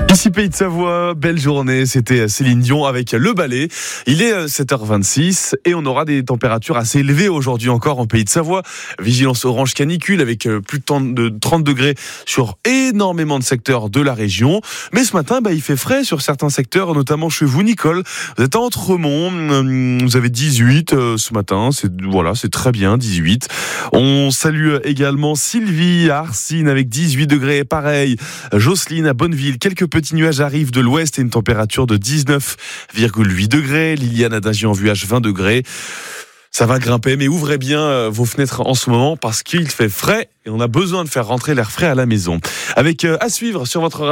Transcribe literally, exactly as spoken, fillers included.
Ici Pays de Savoie, belle journée, c'était Céline Dion avec Le Ballet. Il est sept heures vingt-six et on aura des températures assez élevées aujourd'hui encore en Pays de Savoie. Vigilance orange canicule avec plus de trente degrés sur énormément de secteurs de la région. Mais ce matin, bah, il fait frais sur certains secteurs, notamment chez vous, Nicole. Vous êtes à Entremont, vous avez dix-huit ce matin, c'est, voilà, c'est très bien, dix-huit. On salue également Sylvie à Arsine avec dix-huit degrés, pareil. Jocelyne à Bonneville, quelques petits nuages arrivent de l'ouest et une température de dix-neuf virgule huit degrés. Liliane à Dagy-en-Vuage, vingt degrés. Ça va grimper, mais ouvrez bien vos fenêtres en ce moment parce qu'il fait frais et on a besoin de faire rentrer l'air frais à la maison. Avec euh, à suivre sur votre